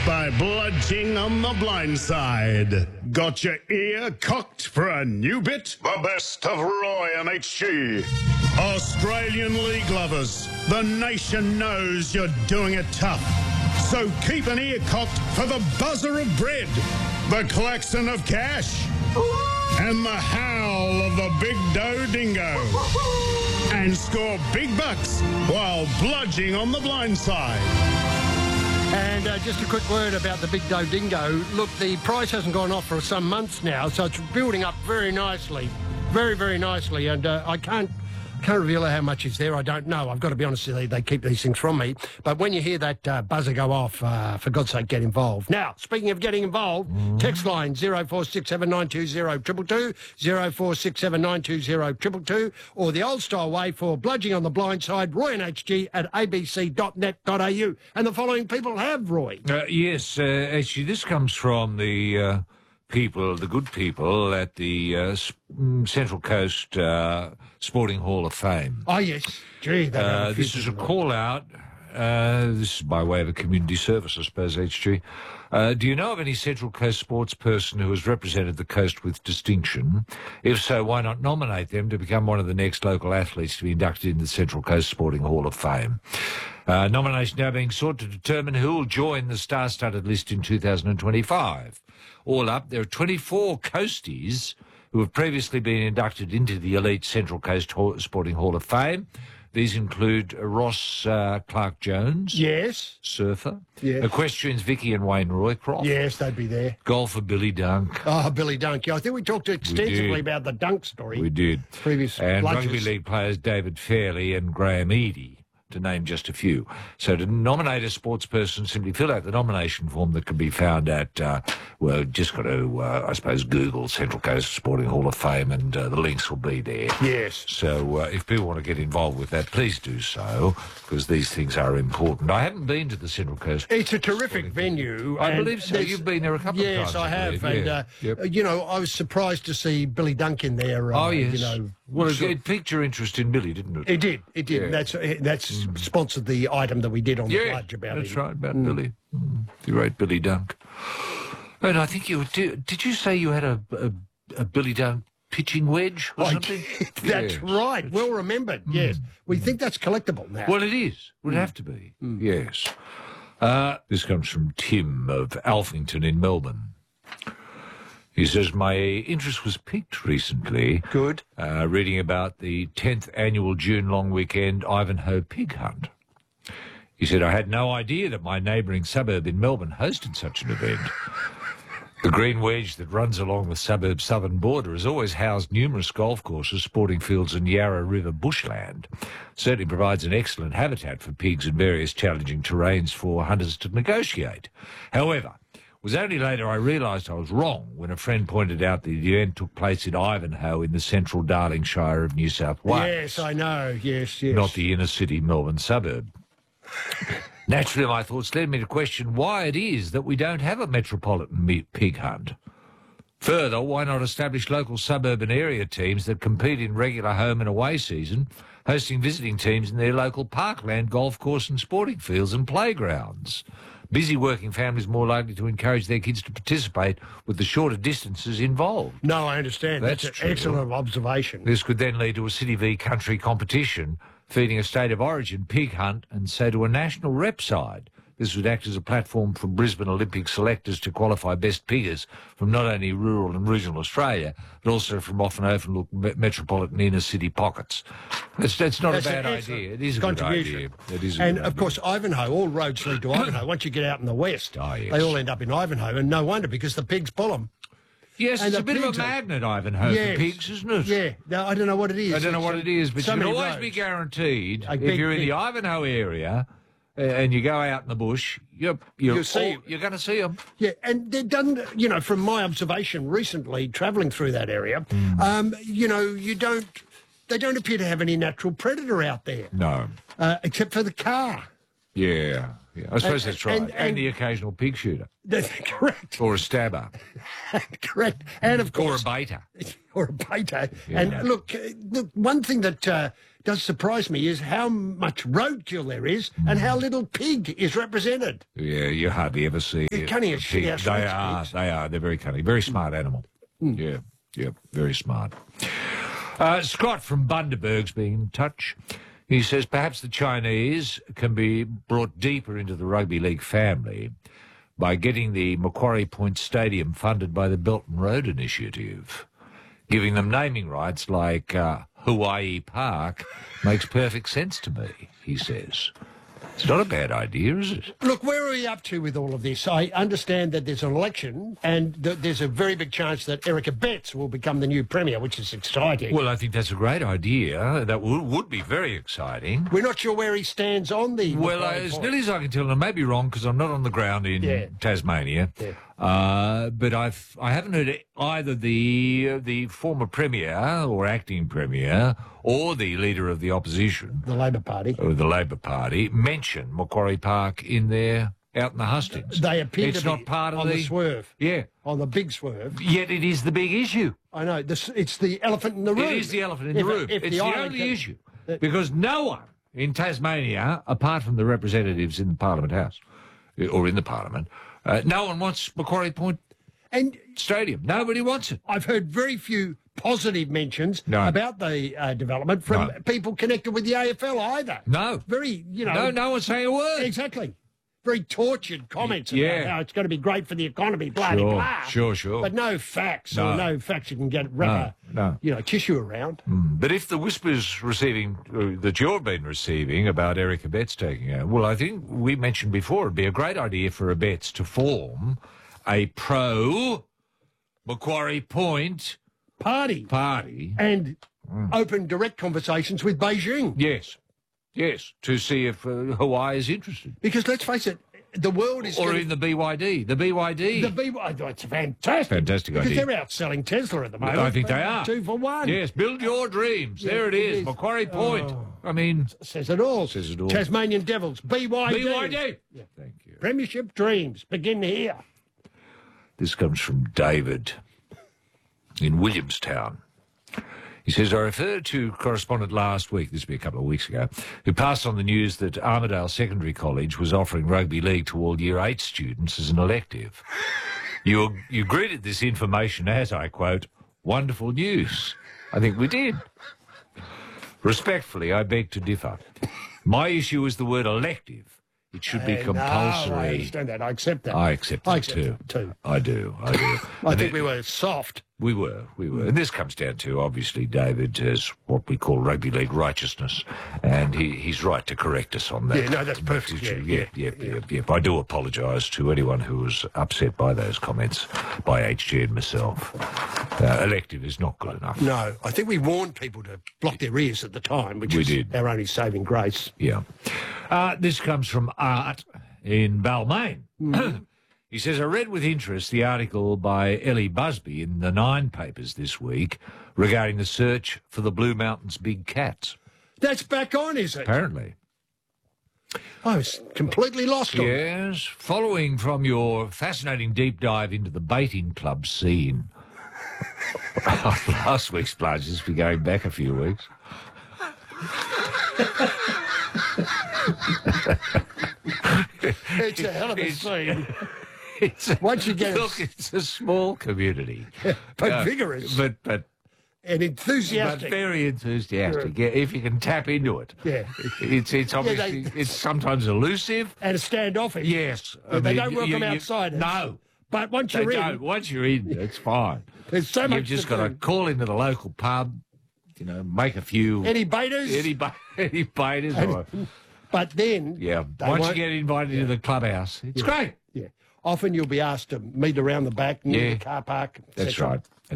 by Bludging on the Blind Side. Got your ear cocked for a new bit? The best of Roy and HG. Australian league lovers, the nation knows you're doing it tough. So keep an ear cocked for the buzzer of bread, the klaxon of cash, and the howl of the big dough dingo. And score big bucks while bludging on the blind side. And just a quick word about the Big Dough Dingo. Look, the price hasn't gone off for some months now, so it's building up very nicely. Very, very nicely. And I can't reveal how much is there. I don't know. I've got to be honest with you, they keep these things from me. But when you hear that buzzer go off, for God's sake, get involved. Now, speaking of getting involved, text line 0467920222, 0467920222, or the old-style way for Bludging on the Blind Side, Roy and HG at abc.net.au. And the following people have, Roy. Yes, actually, this comes from the people, the good people at the Central Coast Sporting Hall of Fame. Oh, yes. Gee, this is a call-out. This is by way of a community service, I suppose, HG. Do you know of any Central Coast sports person who has represented the coast with distinction? If so, why not nominate them to become one of the next local athletes to be inducted into the Central Coast Sporting Hall of Fame? Nomination now being sought to determine who will join the star-studded list in 2025. All up, there are 24 coasties who have previously been inducted into the elite Central Coast Sporting Hall of Fame. These include Ross Clark-Jones. Yes. Surfer. Yes. Equestrians Vicky and Wayne Roycroft. Yes, they'd be there. Golfer Billy Dunk. Oh, Billy Dunk. Yeah, I think we talked extensively about the Dunk story. We did. Previous And lunches. rugby league players David Fairley and Graham Eadie, to name just a few. So to nominate a sports person, simply fill out the nomination form that can be found at, just got to, I suppose, Google Central Coast Sporting Hall of Fame, and the links will be there. Yes. So if people want to get involved with that, please do so, because these things are important. I haven't been to the Central Coast. It's a terrific venue. I believe so. You've been there a couple of times. Yes, I have. Believe. And, Yep. you know, I was surprised to see Billy Dunk in there. Oh, yes. You know, well, it picked your interest in Billy, didn't it? It did. It did. Yeah. That's sponsored the item that we did on the Bludge about that's him. right, about Billy. The great Billy Dunk. And I think did you say you had a Billy Dunk pitching wedge or something? That's right. Well remembered. Yes. We think that's collectible now. Well, it is. Would have to be. Yes. This comes from Tim of Alphington in Melbourne. He says, my interest was piqued recently. Good. Reading about the 10th annual June long weekend Ivanhoe Pig Hunt. He said, I had no idea that my neighbouring suburb in Melbourne hosted such an event. The green wedge that runs along the suburb's southern border has always housed numerous golf courses, sporting fields and Yarra River bushland. Certainly provides an excellent habitat for pigs and various challenging terrains for hunters to negotiate. However, it was only later I realised I was wrong when a friend pointed out that the event took place in Ivanhoe in the central Darling Shire of New South Wales. Yes, I know. Yes, yes. Not the inner city Melbourne suburb. Naturally, my thoughts led me to question why it is that we don't have a metropolitan pig hunt. Further, why not establish local suburban area teams that compete in regular home and away season, hosting visiting teams in their local parkland, golf course and sporting fields and playgrounds? Busy working families more likely to encourage their kids to participate with the shorter distances involved. No, I understand. That's an true. excellent observation. This could then lead to a city v country competition, feeding a state of origin pig hunt, and so to a national rep side. This would act as a platform for Brisbane Olympic selectors to qualify best piggers from not only rural and regional Australia, but also from often overlooked metropolitan inner city pockets. That's not a bad idea. It is a good idea. It is and, of course, Ivanhoe, all roads lead to Ivanhoe. Once you get out in the west, they all end up in Ivanhoe, and no wonder, because the pigs pull them. Yes, and it's a bit of a magnet, Ivanhoe, for pigs, isn't it? Yeah. Now, I don't know what it is. I don't know what it is, but you can always be guaranteed, if you're in the Ivanhoe area and you go out in the bush, you're going to see them. Yeah, and they're done, you know, from my observation recently, travelling through that area, you know, they don't appear to have any natural predator out there. No. Except for the car. Yeah. I suppose that's right. And the occasional pig shooter. That's correct. Or a stabber. Correct. And, of course... Or a baiter. Or a baiter. Yeah. And look, one thing that does surprise me is how much roadkill there is and how little pig is represented. Yeah, you hardly ever see They're cunning as shit. pigs. They are. They're very cunning. Very smart animal. Yeah, very smart. Scott from Bundaberg's been in touch. He says perhaps the Chinese can be brought deeper into the rugby league family by getting the Macquarie Point Stadium funded by the Belt and Road Initiative. Giving them naming rights like Hawaii Park makes perfect sense to me, he says. It's not a bad idea, is it? Look, where are we up to with all of this? I understand that there's an election and there's a very big chance that Erica Betts will become the new Premier, which is exciting. Well, I think that's a great idea. That would be very exciting. We're not sure where he stands on the... Well, as nearly as I can tell, and I may be wrong because I'm not on the ground in Tasmania, but I haven't heard either the former Premier or acting Premier or the Leader of the Opposition, the Labor Party, mention Macquarie Park out in the hustings. They appear it's to be not part of on the swerve. Yeah. On the big swerve. Yet it is the big issue. I know. It's the elephant in the room. It is the elephant in the room. It's the only issue. Because no one in Tasmania, apart from the representatives in the Parliament House, or in the Parliament, no one wants Macquarie Point Stadium. Nobody wants it. I've heard very few positive mentions about the development from people connected with the AFL either. No. Very, No one's saying a word. Exactly. Very tortured comments about how it's going to be great for the economy, blah, blah, blah. Sure. But no facts, or no facts you can wrap tissue around. But if the whispers that you've been receiving about Erica Betts taking out, well, I think we mentioned before it'd be a great idea for a Betts to form a pro-Macquarie Point party and open direct conversations with Beijing. Yes, to see if Hawaii is interested. Because let's face it, the world is... Or in the BYD. The BYD. It's fantastic. Fantastic idea. Because they're outselling Tesla at the moment. I think they are. 2 for 1. Yes, build your dreams. There it is. Macquarie Point. I mean... Says it all. Tasmanian Devils. BYD. Yeah. Thank you. Premiership dreams begin here. This comes from David in Williamstown. He says, I referred to correspondent last week, this will be a couple of weeks ago, who passed on the news that Armidale Secondary College was offering rugby league to all Year 8 students as an elective. You greeted this information as, I quote, wonderful news. I think we did. Respectfully, I beg to differ. My issue is the word elective. It should be compulsory. No, I understand that. I accept that. I accept it too. I do. I think we were soft. We were. And this comes down to, obviously, David, as what we call rugby league righteousness, and he's right to correct us on that. Yeah, no, that's perfect. Yep. I do apologise to anyone who was upset by those comments, by HG and myself. Elective is not good enough. No, I think we warned people to block their ears at the time, which is our only saving grace. Yeah. This comes from Art in Balmain. He says, I read with interest the article by Ellie Busby in the Nine papers this week regarding the search for the Blue Mountains big cats. That's back on, is it? Apparently. I was completely lost on it. Yes, following from your fascinating deep dive into the baiting club scene. Last week's plunges, be going back a few weeks. It's a hell of a scene. Once you get it's a small community, but vigorous, but and enthusiastic, but very enthusiastic. Yeah, if you can tap into it. Yeah, it's obviously it's sometimes elusive and standoffish. Yes, they don't welcome outsiders. No, but once you're in, it's fine. There's so much. You've just got to call into the local pub. Make a few. Any baiters? Any baiters. But then, once you get invited to the clubhouse, it's great. Yeah. Often you'll be asked to meet around the back near the car park. That's right.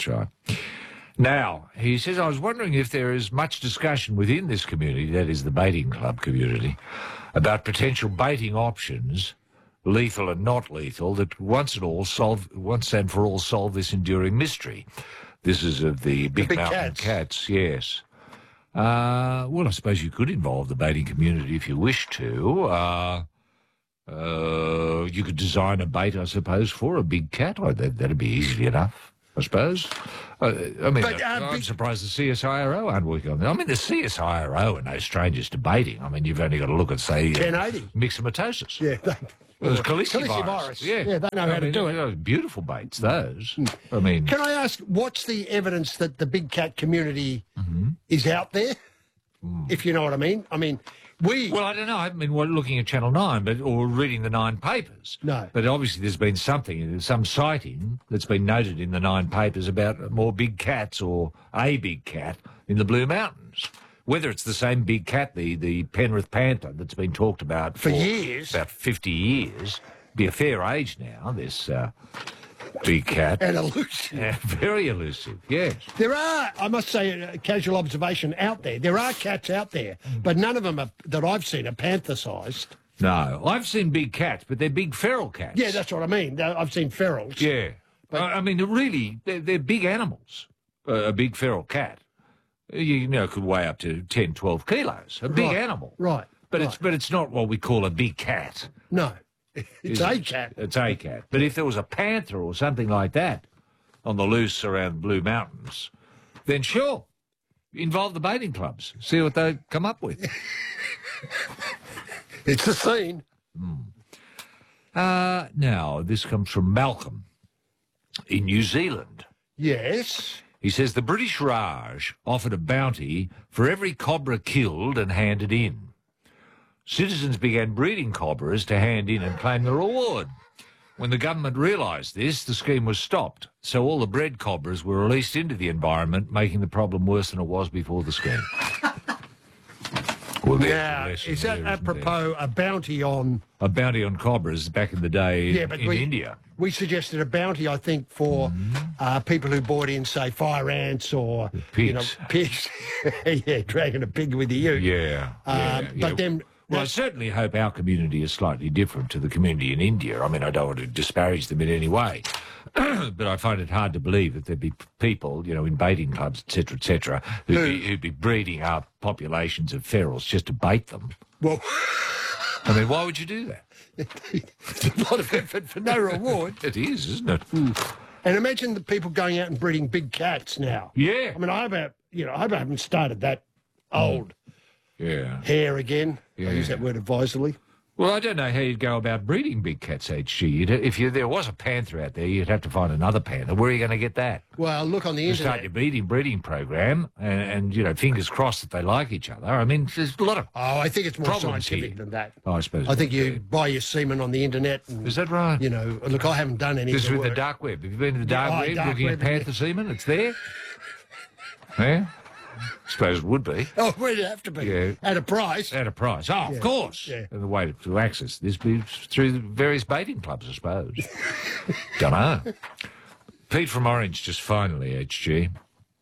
Now, he says, I was wondering if there is much discussion within this community, that is the baiting club community, about potential baiting options, lethal and not lethal, that once and for all solve this enduring mystery. This is of the big mountain cats, yes. Well, I suppose you could involve the baiting community if you wish to. You could design a bait, I suppose, for a big cat. That'd be easy enough. I suppose. I mean, But, I'm surprised the CSIRO aren't working on that. I mean, the CSIRO are no strangers to baiting. I mean, you've only got to look at, say, 1080. myxomatosis. Yeah. Well, there's calicivirus. Calicivirus. Yeah, they know how to do it. Beautiful baits, those. I mean, Can I ask, what's the evidence that the big cat community is out there? If you know what I mean. I mean, well, I don't know. I haven't been looking at Channel 9 or reading the 9 papers. No. But obviously there's been some sighting that's been noted in the 9 papers about more big cats or a big cat in the Blue Mountains. Whether it's the same big cat, the Penrith Panther that's been talked about for years, about 50 years, be a fair age now, this big cat. and elusive. Yeah, very elusive, yes. There are, I must say, a casual observation out there. There are cats out there, but none of them that I've seen are panther-sized. No, I've seen big cats, but they're big feral cats. Yeah, that's what I mean. I've seen ferals. Yeah. But, I mean, really, they're big animals. A big feral cat, you know, could weigh up to 10, 12 kilos. A big animal. Right. But right. it's not what we call a big cat. No. It's a cat. It's a cat. But if there was a panther or something like that on the loose around the Blue Mountains, then sure, involve the baiting clubs. See what they come up with. It's the scene. Now, this comes from Malcolm in New Zealand. Yes. He says the British Raj offered a bounty for every cobra killed and handed in. Citizens began breeding cobras to hand in and claim the reward. When the government realised this, the scheme was stopped, so all the bred cobras were released into the environment, making the problem worse than it was before the scheme. Well, now, is that apropos a bounty on... A bounty on cobras back in the day in India. We suggested a bounty, I think, for people who bought in, say, fire ants or... Pigs. You know, pigs. Yeah, dragging a pig with you. Yeah. But then... Well, I certainly hope our community is slightly different to the community in India. I mean, I don't want to disparage them in any way, but I find it hard to believe that there'd be people, you know, in baiting clubs, et cetera, who'd be breeding up populations of ferals just to bait them. Well... I mean, why would you do that? It's a lot of effort for no reward. It is, isn't it? And imagine the people going out and breeding big cats now. Yeah. I mean, I hope I haven't started that old hair again. I use that word advisedly. Well, I don't know how you'd go about breeding big cats, HG. If there was a panther out there, you'd have to find another panther. Where are you going to get that? Well, look on the You internet. start your breeding program, and you know, fingers crossed that they like each other. I mean, there's a lot of I think it's more problems scientific here. than that. Oh, I suppose. I think you buy your semen on the internet. And, Is that right? You know, look, I haven't done any This of is the with the work. dark web. Have you been to the dark web dark looking web, at panther semen? It's there. Yeah? I suppose it would be. Oh, where'd it have to be? Yeah. At a price. At a price. Oh, of course. Yeah. And the way to access this be through the various baiting clubs, I suppose. Don't know. Pete from Orange, just finally, HG.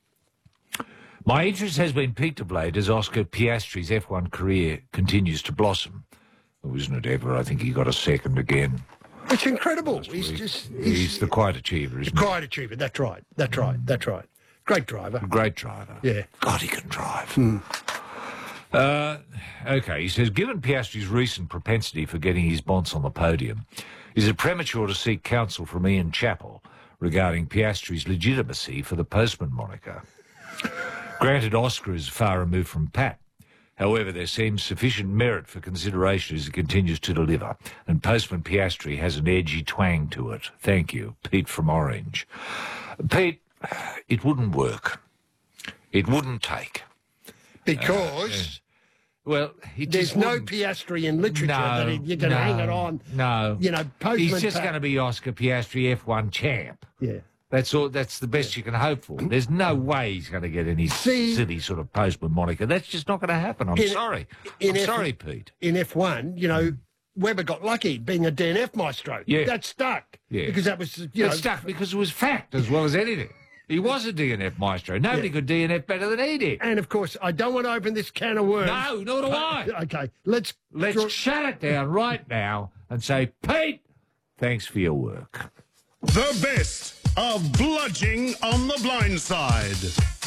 My interest has been piqued of late as Oscar Piastri's F1 career continues to blossom. Oh, isn't it ever? I think he got a second again. It's incredible. He's the quiet achiever, isn't he? quite achievement. That's right. That's right. Great driver. Great driver. Yeah. God, he can drive. Okay, he says, given Piastri's recent propensity for getting his bonce on the podium, is it premature to seek counsel from Ian Chappell regarding Piastri's legitimacy for the postman moniker? Granted, Oscar is far removed from Pat. However, there seems sufficient merit for consideration as he continues to deliver, and Postman Piastri has an edgy twang to it. Thank you, Pete from Orange. Pete, it wouldn't work. It wouldn't take. Because Well, there's no Piastri in literature that you're going to hang it on. No. You know, Postman He's just going to be Oscar Piastri F1 champ. Yeah. That's all. That's the best you can hope for. There's no way he's going to get any silly sort of postman moniker. That's just not going to happen. I'm sorry. I'm sorry, Pete. In F1, you know, Webber got lucky being a DNF maestro. Yeah. That stuck. Yeah. Because that was, It stuck because it was fact as well as anything. He was a DNF maestro. Nobody could DNF better than he did. And, of course, I don't want to open this can of worms. No, nor do I. Okay, let's shut it down right now and say, Pete, thanks for your work. The best of Bludging on the Blind Side.